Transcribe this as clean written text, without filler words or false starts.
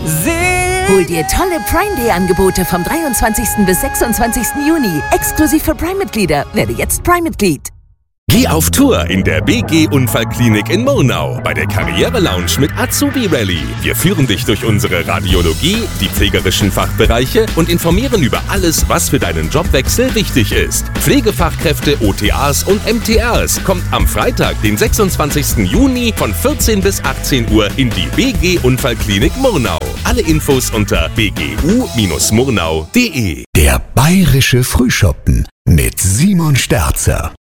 Hol dir tolle Prime Day Angebote vom 23. bis 26. Juni. Exklusiv für Prime-Mitglieder. Werde jetzt Prime-Mitglied. Geh auf Tour in der BG Unfallklinik in Murnau bei der Karriere Lounge mit Azubi Rally. Wir führen dich durch unsere Radiologie, die pflegerischen Fachbereiche und informieren über alles, was für deinen Jobwechsel wichtig ist. Pflegefachkräfte, OTAs und MTRs kommt am Freitag, den 26. Juni von 14 bis 18 Uhr in die BG Unfallklinik Murnau. Alle Infos unter bgu-murnau.de. Der bayerische Frühschoppen mit Simon Sterzer.